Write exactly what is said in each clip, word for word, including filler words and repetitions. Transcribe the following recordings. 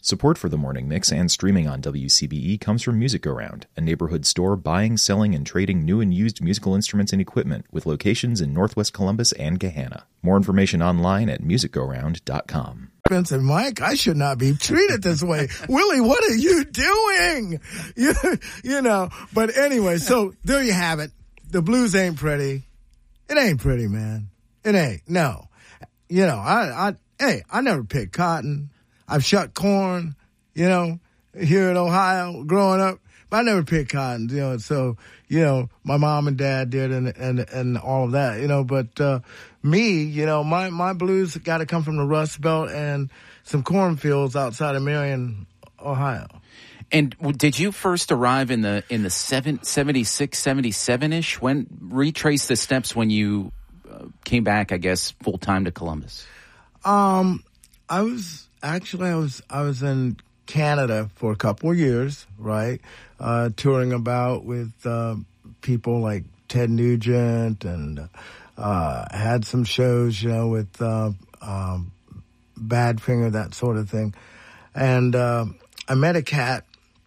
Support for the Morning Mix and streaming on W C B E comes from Music Go Round, a neighborhood store buying, selling, and trading new and used musical instruments and equipment with locations in Northwest Columbus and Gahanna. More information online at music go round dot com. Spencer, Mike, I should not be treated this way. Willie, what are you doing? You, you know, but anyway, so there you have it. The blues ain't pretty. It ain't pretty, man. It ain't. No. You know, I, I, hey, I never picked cotton. I've shut corn, you know, here in Ohio growing up, but I never picked cotton, you know, so, you know, my mom and dad did and, and, and all of that, you know, but, uh, me, you know, my, my blues got to come from the Rust Belt and some cornfields outside of Marion, Ohio. And did you first arrive in the, in the seven, seventy-six, seventy-seven-ish? When, retrace the steps when you uh, came back, I guess, full time to Columbus? Um, I was, Actually, I was I was in Canada for a couple of years, right? Uh, touring about with uh, people like Ted Nugent, and uh, had some shows, you know, with uh, um, Badfinger, that sort of thing. And uh, I met a cat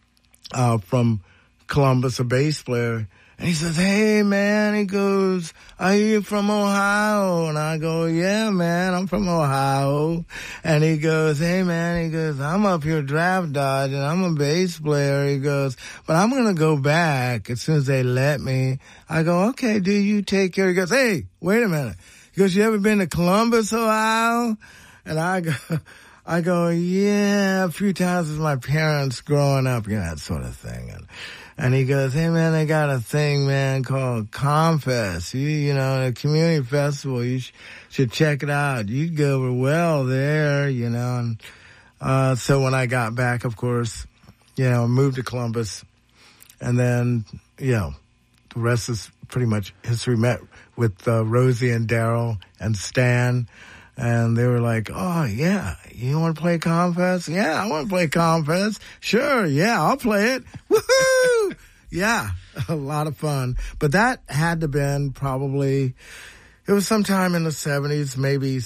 uh, from Columbus, a bass player. And he says, hey, man, he goes, are you from Ohio? And I go, yeah, man, I'm from Ohio. And he goes, hey, man, he goes, I'm up here draft dodging. I'm a bass player. He goes, but I'm going to go back as soon as they let me. I go, okay, do you take care? He goes, hey, wait a minute. He goes, you ever been to Columbus, Ohio? And I go, I go, yeah, a few times with my parents growing up, you know, that sort of thing. And, And he goes, hey, man, they got a thing, man, called Confest. You, you know, a community festival. You sh- should check it out. You'd go over well there, you know. And uh so when I got back, of course, you know, moved to Columbus. And then, you know, the rest is pretty much history. Met with uh, Rosie and Daryl and Stan. And they were like, oh, yeah, you want to play Confest? Yeah, I want to play Confest. Sure, yeah, I'll play it. Woohoo! Yeah, a lot of fun. But that had to been probably, it was sometime in the seventies, maybe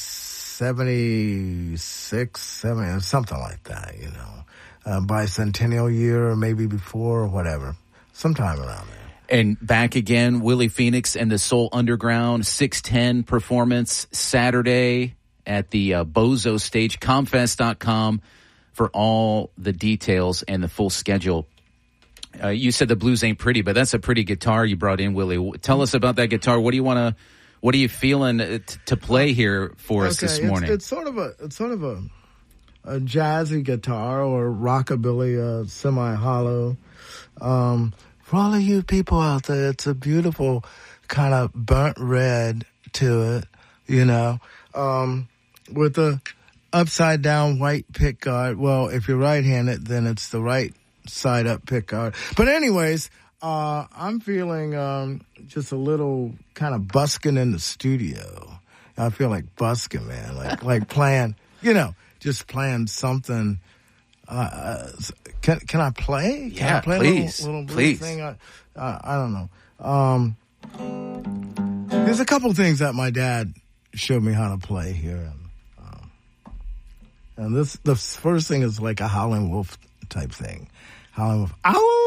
seventy-six, seventy, something like that, you know, uh, bicentennial year or maybe before or whatever, sometime around there. And back again, Willie Phoenix and the Soul Underground six ten performance Saturday at the uh, Bozo stage, confest dot com for all the details and the full schedule. Uh, you said the blues ain't pretty, but that's a pretty guitar you brought in, Willie. Tell us about that guitar. What do you want to, what are you feeling t- to play here for okay, us this morning? It's, it's sort of a, it's sort of a, a jazzy guitar or rockabilly, uh, semi-hollow. Um, for all of you people out there, it's a beautiful kind of burnt red to it, you know, um, with a upside down white pick guard. Well, if you're right-handed, then it's the right side up pick guard. But anyways, uh, I'm feeling, um, just a little kind of busking in the studio. I feel like busking, man, like, like playing, you know, just playing something. Uh, can, can I play? Can yeah, I play please, a little, little please. thing? I, uh, I don't know. Um, there's a couple things that my dad showed me how to play here. And, um, and this, the first thing is like a Howlin' Wolf type thing. Howlin' Wolf. Ow!